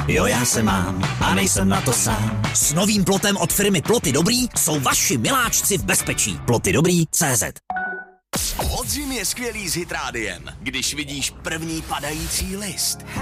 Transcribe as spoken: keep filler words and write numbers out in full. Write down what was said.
Jo, já se mám a nejsem na to sám. S novým plotem od firmy Ploty Dobrý jsou vaši miláčci v bezpečí. Ploty Dobrý tečka cé zet. Podzim je skvělý s Hit Rádiem, když vidíš první padající list.